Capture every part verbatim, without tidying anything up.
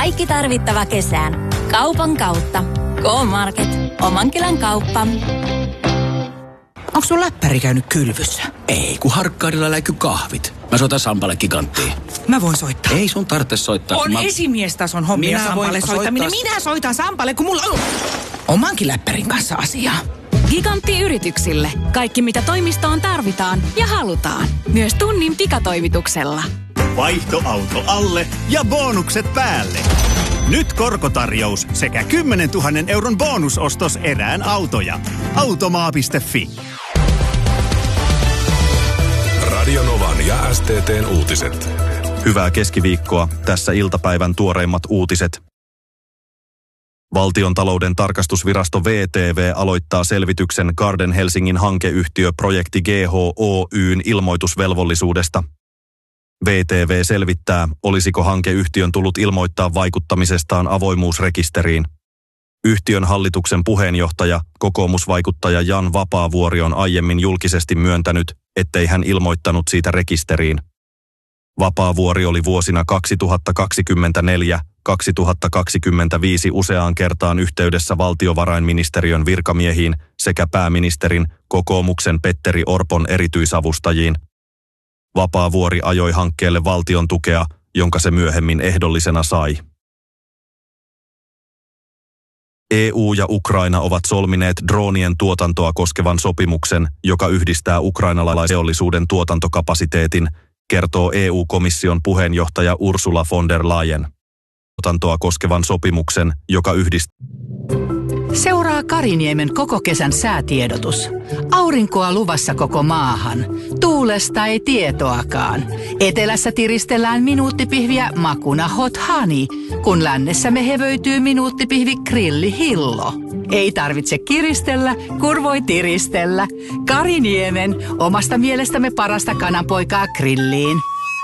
Kaikki tarvittava kesään. Kaupan kautta. K-Market. Oman kylän kauppa. Onko sun läppäri käynyt kylvyssä? Ei, kun Harkkaarilla läiky kahvit. Mä soitan Sampalle Giganttiin. Mä voin soittaa. Ei sun tarvitse soittaa. On mä... esimiestason hommia Minä Sampalle voin soittaminen. soittaa... Minä soitan Sampalle, kun mulla on omankin läppärin kanssa asiaa. Gigantti yrityksille. Kaikki mitä toimistoon tarvitaan ja halutaan. Myös tunnin pikatoimituksella. Vaihtoauto alle ja bonukset päälle. Nyt korkotarjous sekä kymmenentuhannen euron bonusostos erään autoja. Automaa piste fi. Radio Novan ja S T T:n uutiset. Hyvää keskiviikkoa. Tässä iltapäivän tuoreimmat uutiset. Valtiontalouden tarkastusvirasto V T V aloittaa selvityksen Garden Helsingin hankeyhtiö Projekti G H Oyn ilmoitusvelvollisuudesta. V T V selvittää, olisiko hankeyhtiön tullut ilmoittaa vaikuttamisestaan avoimuusrekisteriin. Yhtiön hallituksen puheenjohtaja, kokoomusvaikuttaja Jan Vapaavuori on aiemmin julkisesti myöntänyt, ettei hän ilmoittanut siitä rekisteriin. Vapaavuori oli vuosina kaksituhattakaksikymmentäneljä kaksituhattakaksikymmentäviisi useaan kertaan yhteydessä valtiovarainministeriön virkamiehiin sekä pääministerin, kokoomuksen Petteri Orpon erityisavustajiin. Vapaavuori ajoi hankkeelle valtion tukea, jonka se myöhemmin ehdollisena sai. E U ja Ukraina ovat solmineet droonien tuotantoa koskevan sopimuksen, joka yhdistää ukrainalaisteollisuuden tuotantokapasiteetin, kertoo E U-komission puheenjohtaja Ursula von der Leyen. Tuotantoa koskevan sopimuksen, joka yhdistää... Seuraa Kariniemen koko kesän säätiedotus. Aurinkoa luvassa koko maahan. Tuulesta ei tietoakaan. Etelässä tiristellään minuuttipihviä makuna hot honey, kun lännessä me hevöityy minuuttipihvi grilli hillo. Ei tarvitse kiristellä, kur voi tiristellä. Kariniemen, omasta mielestämme parasta kananpoikaa grilliin.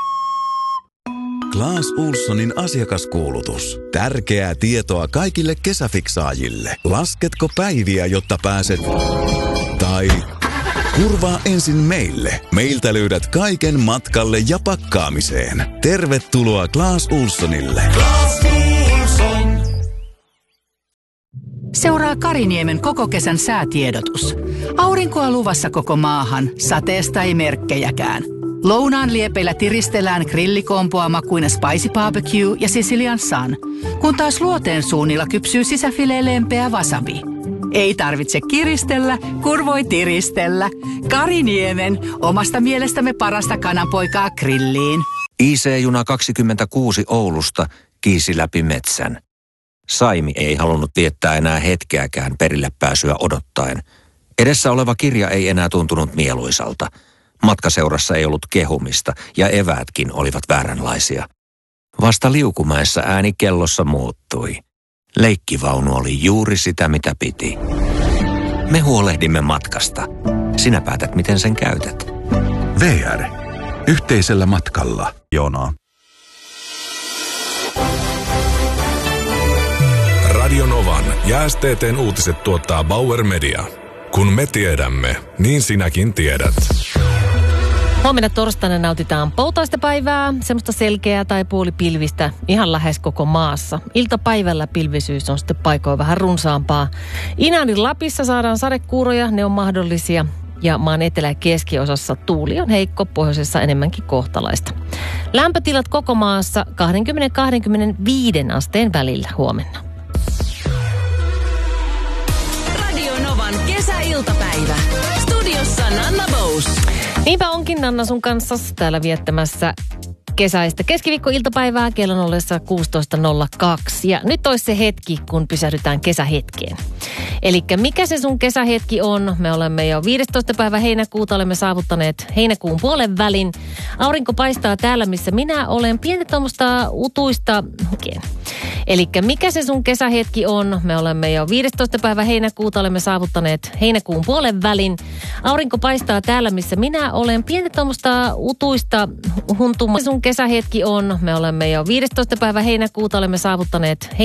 Claes Ohlsonin asiakaskuulutus. Tärkeää tietoa kaikille kesäfiksaajille. Lasketko päiviä, jotta pääset... Tai... Kurvaa ensin meille. Meiltä löydät kaiken matkalle ja pakkaamiseen. Tervetuloa Claes Ohlsonille. Claes Ohlson. Seuraa Kariniemen koko kesän säätiedotus. Aurinkoa luvassa koko maahan, sateesta ei merkkejäkään. Lounaan liepeillä tiristellään grillikompoa makuina Spicy Barbecue ja Sicilian Sun, kun taas luoteen suunnilla kypsyy sisäfileen lempeä wasabi. Ei tarvitse kiristellä, kur voi tiristellä. Kariniemen, omasta mielestämme parasta kananpoikaa grilliin. I C-juna kaksikymmentäkuusi Oulusta kiisi läpi metsän. Saimi ei halunnut viettää enää hetkeäkään perille pääsyä odottaen. Edessä oleva kirja ei enää tuntunut mieluisalta. Matkaseurassa ei ollut kehumista ja eväätkin olivat vääränlaisia. Vasta Liukumäessä ääni kellossa muuttui. Leikkivaunu oli juuri sitä, mitä piti. Me huolehdimme matkasta. Sinä päätät, miten sen käytät. V R. Yhteisellä matkalla. Joonaa. Radio Novan ja S T T:n uutiset tuottaa Bauer Media. Kun me tiedämme, niin sinäkin tiedät. Huomenna torstaina nautitaan poutaista päivää, semmoista selkeää tai puolipilvistä ihan lähes koko maassa. Iltapäivällä pilvisyys on sitten paikoin vähän runsaampaa. Inaanin Lapissa saadaan sadekuuroja, ne on mahdollisia. Ja maan etelä- ja keskiosassa tuuli on heikko, pohjoisessa enemmänkin kohtalaista. Lämpötilat koko maassa kaksikymmentä kaksikymmentäviisi asteen välillä huomenna. Radio Novan kesäiltapäivä. Studiossa Nanna Bous. Niinpä onkin Nanna sun kanssa täällä viettämässä kesäistä keskiviikkoiltapäivää kellon ollessa kuusitoista nolla kaksi. Ja nyt olisi se hetki, kun pysähdytään kesähetkeen. Eli mikä se sun kesähetki on? Me olemme jo viidestoista päivä heinäkuuta, olemme saavuttaneet heinäkuun puolen välin. Aurinko paistaa täällä, missä minä olen. Pientä tuommoista utuista... Eli mikä se sun kesähetki on? Me olemme jo viidestoista päivä heinäkuuta, olemme saavuttaneet heinäkuun puolen välin. Aurinko paistaa täällä, missä minä olen. Pientä tuommoista utuista huntumaa. Sun kesähetki on. Me olemme jo viidestoista päivä heinäkuuta, olemme saavuttaneet